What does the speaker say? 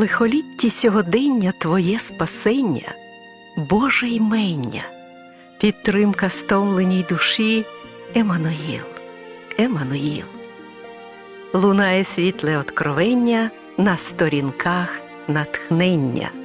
лихолітті сьогодення Твоє спасення, Боже ймення, підтримка стомленій душі, Еммануїл, Еммануїл. Лунає світле откровення на сторінках натхнення.